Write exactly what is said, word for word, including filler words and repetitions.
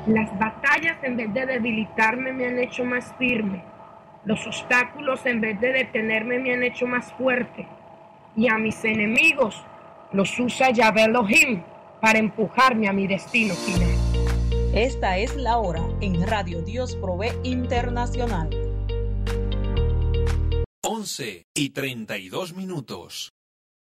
Las batallas, en vez de debilitarme, me han hecho más firme. Los obstáculos, en vez de detenerme, me han hecho más fuerte. Y a mis enemigos los usa Yahvé Elohim para empujarme a mi destino final. Esta es la hora en Radio Dios Provee Internacional. once y treinta y dos minutos.